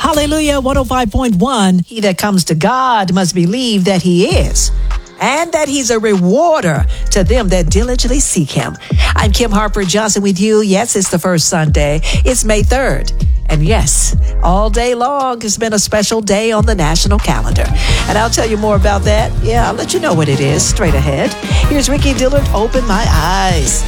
Hallelujah, 105.1. He that comes to God must believe that he is, and that he's a rewarder to them that diligently seek him. I'm Kim Harper Johnson with you. Yes, it's the first Sunday. It's May 3rd. And yes, all day long has been a special day on the national calendar. And I'll tell you more about that. Yeah, I'll let you know what it is straight ahead. Here's Ricky Dillard, Open My Eyes.